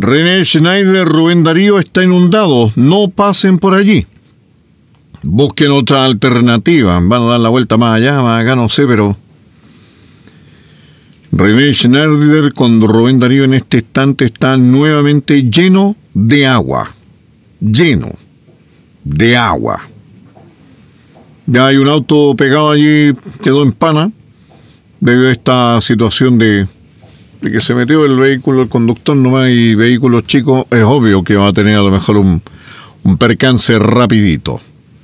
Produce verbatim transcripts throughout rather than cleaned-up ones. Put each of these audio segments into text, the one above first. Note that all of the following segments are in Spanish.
René Schneider, Rubén Darío está inundado, no pasen por allí. Busquen otra alternativa, van a dar la vuelta más allá, más acá, no sé, pero... René Schneider con Rubén Darío en este instante está nuevamente lleno de agua. Lleno de agua. Ya hay un auto pegado allí, quedó en pana, debido a esta situación de, de que se metió el vehículo, el conductor nomás, y vehículos chicos, es obvio que va a tener a lo mejor un, un percance rapidito.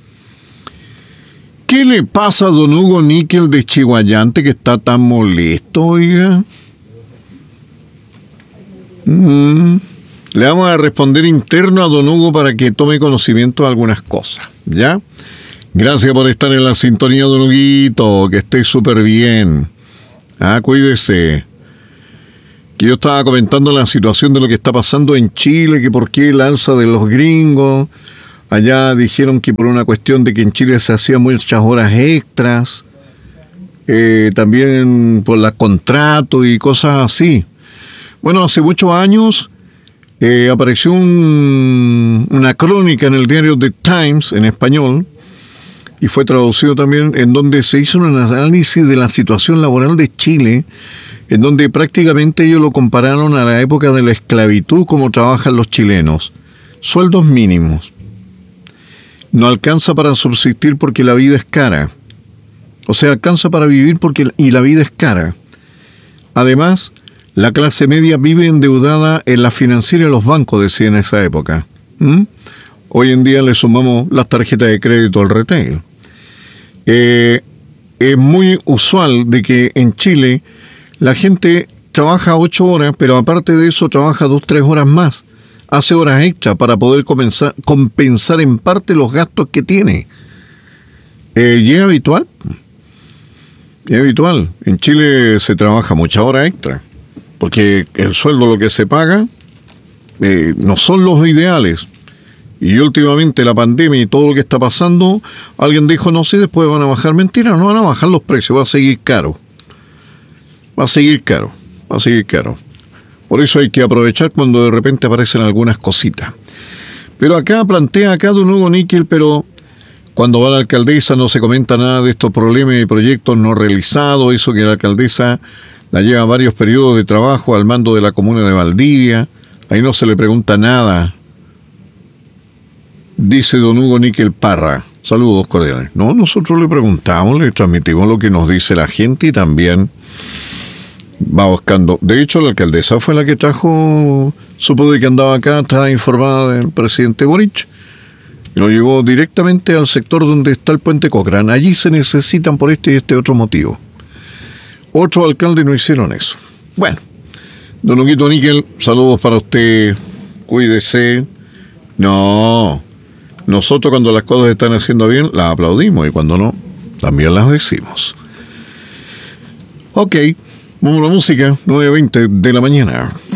¿Qué le pasa a don Hugo Níquel de Chiguayante que está tan molesto, oiga? Mm. Le vamos a responder interno a don Hugo para que tome conocimiento de algunas cosas, ¿ya? Gracias por estar en la sintonía, don Huguito, que esté súper bien. Ah, cuídese. Que yo estaba comentando la situación de lo que está pasando en Chile, que por qué el alza de los gringos. Allá dijeron que por una cuestión de que en Chile se hacían muchas horas extras, eh, también por los contratos y cosas así. Bueno, hace muchos años eh, apareció un, una crónica en el diario The Times, en español, y fue traducido también, en donde se hizo un análisis de la situación laboral de Chile, en donde prácticamente ellos lo compararon a la época de la esclavitud, como trabajan los chilenos. Sueldos mínimos. No alcanza para subsistir porque la vida es cara. O sea, alcanza para vivir porque y la vida es cara. Además, la clase media vive endeudada en la financiera y los bancos, decía en esa época. ¿Mm? Hoy en día le sumamos las tarjetas de crédito al retail. Eh, es muy usual de que en Chile la gente trabaja ocho horas, pero aparte de eso trabaja dos, tres horas más. Hace horas extras para poder comenzar, compensar en parte los gastos que tiene. Eh, y es habitual. Es habitual. En Chile se trabaja muchas horas extra, porque el sueldo, lo que se paga, eh, no son los ideales. Y últimamente la pandemia y todo lo que está pasando, alguien dijo, no sé, después van a bajar. Mentira, no van a bajar los precios, va a seguir caro. Va a seguir caro, va a seguir caro. Por eso hay que aprovechar cuando de repente aparecen algunas cositas. Pero acá plantea acá don Hugo Níquel, pero cuando va la alcaldesa no se comenta nada de estos problemas y proyectos no realizados, eso que la alcaldesa la lleva varios periodos de trabajo al mando de la comuna de Valdivia, ahí no se le pregunta nada. Dice don Hugo Níquel Parra, saludos cordiales. No, nosotros le preguntamos, le transmitimos lo que nos dice la gente y también va buscando. De hecho, la alcaldesa fue la que trajo, supo de que andaba acá, estaba informada del presidente Boric, y lo llevó directamente al sector donde está el puente Cochrane. Allí se necesitan por este y este otro motivo. Otros alcaldes no hicieron eso. Bueno, don Huguito Níquel, saludos para usted, cuídese. No, nosotros cuando las cosas están haciendo bien, las aplaudimos, y cuando no, también las decimos. Ok. Vamos a la música, nueve veinte de la mañana.